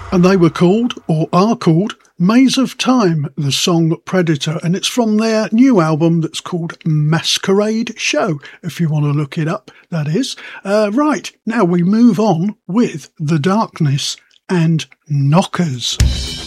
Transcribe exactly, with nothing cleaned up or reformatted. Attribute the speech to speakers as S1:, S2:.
S1: And they were called, or are called, Maze of Time, the song Predator, and it's from their new album that's called Masquerade Show, if you want to look it up, that is. Uh, right, now we move on with The Darkness and Knockers.